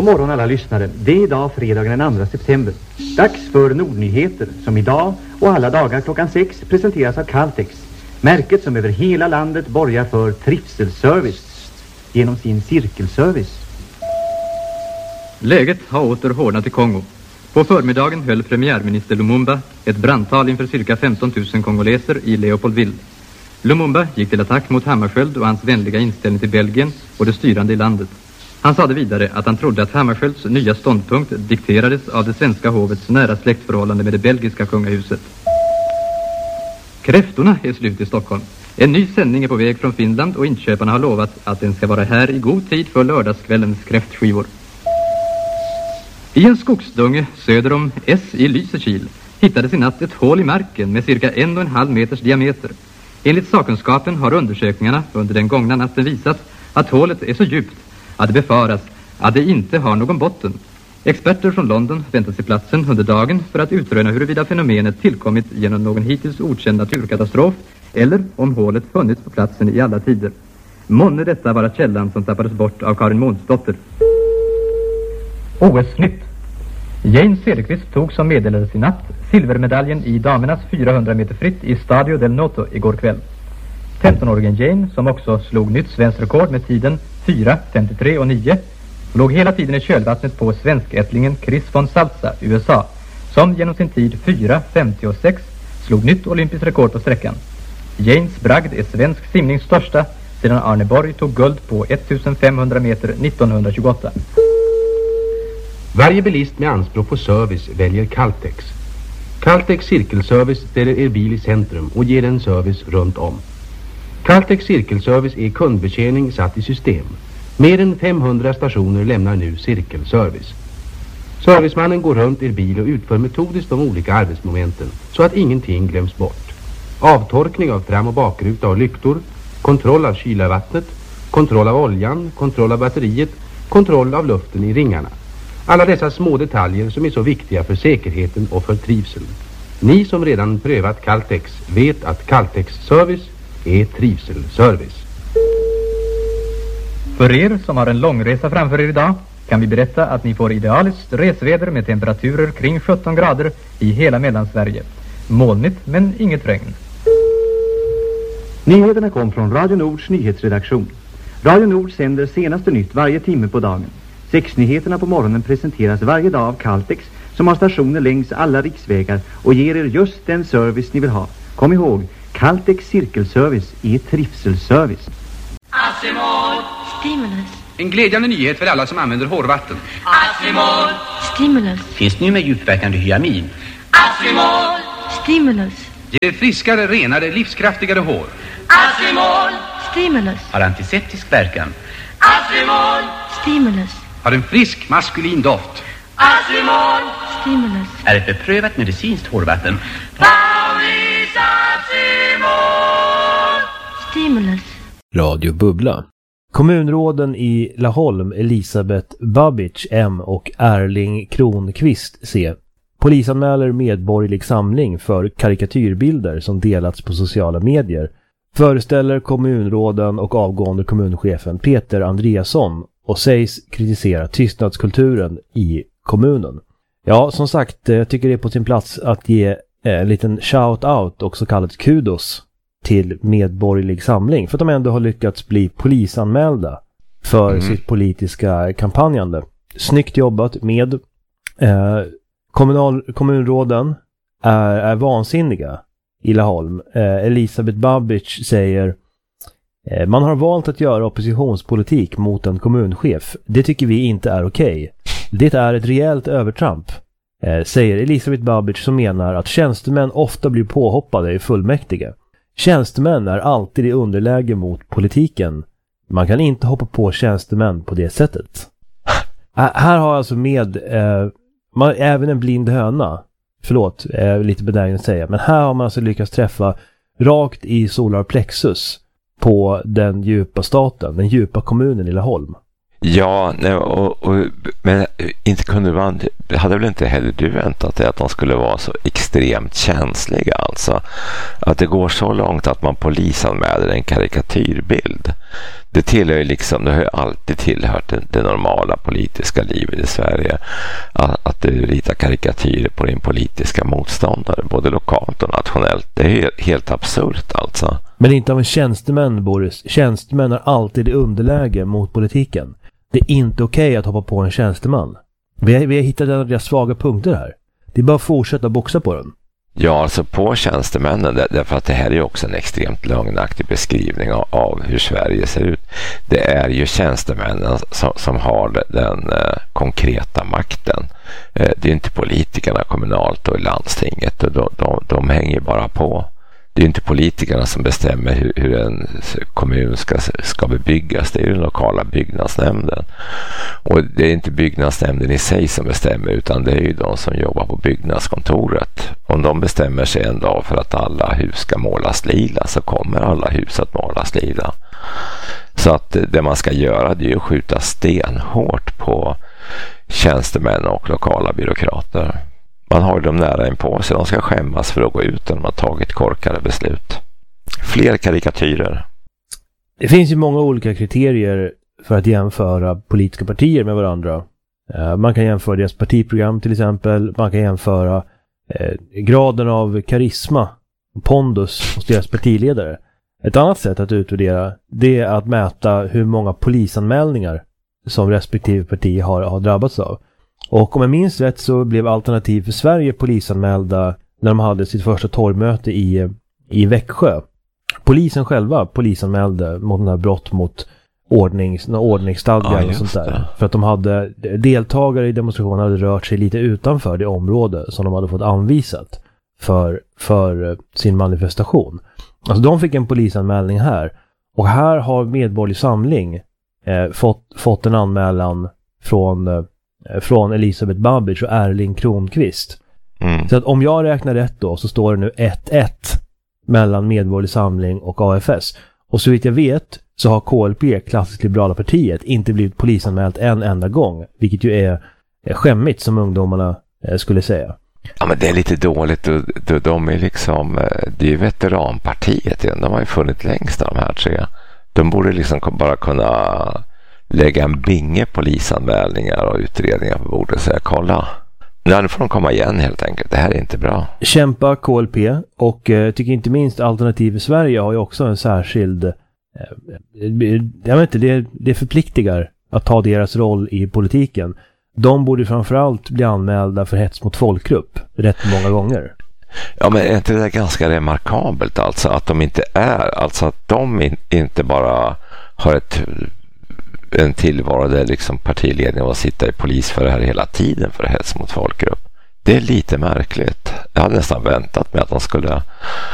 God morgon alla lyssnare. Det är idag fredagen den 2 september. Dags för Nordnyheter som idag och alla dagar klockan 6 presenteras av Caltex. Märket som över hela landet borgar för trivselservice genom sin cirkelservice. Läget har åter hårdnat i Kongo. På förmiddagen höll premiärminister Lumumba ett brandtal inför cirka 15 000 kongoleser i Leopoldville. Lumumba gick till attack mot Hammarskjöld och hans vänliga inställning till Belgien och det styrande i landet. Han sade vidare att han trodde att Hammarskjölds nya ståndpunkt dikterades av det svenska hovets nära släktförhållande med det belgiska kungahuset. Kräftorna är slut i Stockholm. En ny sändning är på väg från Finland och inköparna har lovat att den ska vara här i god tid för lördagskvällens kräftskivor. I en skogsdunge söder om S i Lysekil hittades i natt ett hål i marken med cirka 1,5 meters diameter. Enligt sakkunskapen har undersökningarna under den gångna natten visat att hålet är så djupt att det befaras att det inte har någon botten. Experter från London väntar sig platsen under dagen för att utröna huruvida fenomenet tillkommit genom någon hittills okänd naturkatastrof eller om hålet funnits på platsen i alla tider. Månne detta vara källan som tappades bort av Karin Månsdotter. OS-nytt. Jane Cederqvist tog som meddelades i natt silvermedaljen i damernas 400 meter fritt i Stadio del Noto igår kväll. 15-åringen Jane, som också slog nytt svenskt rekord med tiden 4:53 och 9, låg hela tiden i kölvattnet på svenskättlingen Chris von Salza, USA, som genom sin tid 4:50 och 6 slog nytt olympiskt rekord på sträckan. Janes bragd är svensk simnings största sedan Arne Borg tog guld på 1500 meter 1928. Varje bilist med anspråk på service väljer Caltex. Caltex cirkelservice ställer er bil i centrum och ger en service runt om. Caltex cirkelservice är kundbetjäning satt i system. Mer än 500 stationer lämnar nu cirkelservice. Servicemannen går runt er bil och utför metodiskt de olika arbetsmomenten så att ingenting glöms bort. Avtorkning av fram- och bakruta och lyktor, kontroll av kylarvattnet, kontroll av oljan, kontroll av batteriet, kontroll av luften i ringarna. Alla dessa små detaljer som är så viktiga för säkerheten och för trivseln. Ni som redan prövat Caltex vet att Caltex service är trivselservice. För er som har en långresa framför er idag kan vi berätta att ni får idealiskt resväder med temperaturer kring 17 grader i hela Mellansverige. Molnigt men inget regn. Nyheterna kom från Radio Nords nyhetsredaktion. Radio Nord sänder senaste nytt varje timme på dagen. 6-nyheterna på morgonen presenteras varje dag av Caltex som har stationer längs alla riksvägar och ger er just den service ni vill ha. Kom ihåg, Caltex cirkelservice är trivselservice. Acimol. Stimulus. En glädjande nyhet för alla som använder hårvatten. Acimol. Stimulus. Finns nu med djupverkande hyamin. Acimol. Stimulus. Ger friskare, renare, livskraftigare hår. Acimol. Stimulus. Har antiseptisk verkan. Acimol. Stimulus. Har en frisk, maskulin doft. Acimol. Stimulus. Är ett beprövat medicinskt hårvatten. Paulis Acimol. Stimulus. Radio Bubbla. Kommunråden i Laholm, Elisabeth Babic M och Erling Kronqvist C polisanmäler Medborgerlig Samling för karikatyrbilder som delats på sociala medier, föreställer kommunråden och avgående kommunchefen Peter Andreasson och sägs kritisera tystnadskulturen i kommunen. Ja, som sagt, jag tycker det är på sin plats att ge en liten shout-out och så kallat kudos till Medborgerlig Samling för att de ändå har lyckats bli polisanmälda för sitt politiska kampanjande. Snyggt jobbat med. Kommunråden är vansinniga i Laholm. Elisabeth Babic säger: man har valt att göra oppositionspolitik mot en kommunchef. Det tycker vi inte är okej. Det är ett rejält övertramp, säger Elisabeth Babic, som menar att tjänstemän ofta blir påhoppade i fullmäktige. Tjänstemän är alltid i underläge mot politiken. Man kan inte hoppa på tjänstemän på det sättet. Här har alltså även en blind höna, förlåt, lite benägen att säga, men här har man alltså lyckats träffa rakt i solar plexus på den djupa staten, den djupa kommunen i Laholm. Ja, men inte kunde man, hade väl inte heller du väntat dig att de skulle vara så extremt känsliga, alltså att det går så långt att man polisanmäler en karikatyrbild. Det tillhör ju liksom, det har ju alltid tillhört det normala politiska livet i Sverige att du ritar karikatyrer på din politiska motståndare, både lokalt och nationellt. Det är helt absurt alltså. Men inte av en tjänstemän, Boris. Tjänstemän är alltid i underläge mot politiken. Det är inte okej att hoppa på en tjänsteman. Vi har hittat deras svaga punkter här. Det är bara att fortsätta boxa på den. Ja, alltså på tjänstemännen, därför att det här är ju också en extremt lögnaktig beskrivning av hur Sverige ser ut. Det är ju tjänstemännen som har den konkreta makten. Det är inte politikerna kommunalt och i landstinget. De hänger bara på. Det är inte politikerna som bestämmer hur en kommun ska bebyggas. Det är ju den lokala byggnadsnämnden. Och det är inte byggnadsnämnden i sig som bestämmer, utan det är ju de som jobbar på byggnadskontoret. Om de bestämmer sig en dag för att alla hus ska målas lila, så kommer alla hus att målas lila. Så att det man ska göra, det är ju att skjuta stenhårt på tjänstemän och lokala byråkrater. Man har dem nära in på sig. De ska skämmas för att gå ut när de har tagit korkade beslut. Fler karikatyrer. Det finns ju många olika kriterier för att jämföra politiska partier med varandra. Man kan jämföra deras partiprogram till exempel. Man kan jämföra graden av karisma och pondus hos deras partiledare. Ett annat sätt att utvärdera, det är att mäta hur många polisanmälningar som respektive parti har drabbats av. Och om jag minns rätt så blev Alternativ för Sverige polisanmälda när de hade sitt första torgmöte i Växjö. Polisen själva polisanmälde mot den här brott mot ordningsstadgan och sånt där. För att de hade deltagare i demonstrationen hade rört sig lite utanför det område som de hade fått anvisat för sin manifestation. Alltså de fick en polisanmälning här. Och här har Medborgerlig Samling fått en anmälan från Elisabeth Babic och Erling Kronqvist. Så att om jag räknar rätt då så står det nu 1-1 mellan Medborgerlig Samling och AFS. Och så vitt jag vet så har KLP, Klassiskt Liberala Partiet, inte blivit polisanmält en enda gång. Vilket ju är skämmigt som ungdomarna skulle säga. Ja, men det är lite dåligt. De är liksom, det är ju veteranpartiet igen. De har ju funnit längst av de här tre. De borde liksom bara kunna lägga en binge polisanmälningar och utredningar på bordet och säga kolla. Nu får de komma igen helt enkelt. Det här är inte bra. Kämpa KLP och tycker inte minst Alternativ för Sverige har ju också en särskild jag vet inte, det förpliktigar att ta deras roll i politiken. De borde framförallt bli anmälda för hets mot folkgrupp rätt många gånger. Ja, men är inte det ganska remarkabelt alltså att de inte är, alltså att de inte bara har en tillvaro där liksom partiledningen var att sitta i polisförhör hela tiden för hets mot folkgrupp. Det är lite märkligt. Jag hade nästan väntat mig att de skulle